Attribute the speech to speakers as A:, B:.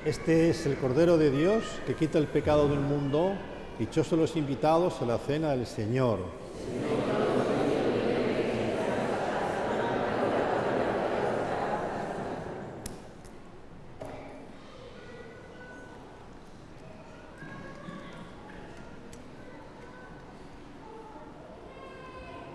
A: Este es el Cordero de Dios que quita el pecado del mundo. Dichosos los invitados a la cena del Señor.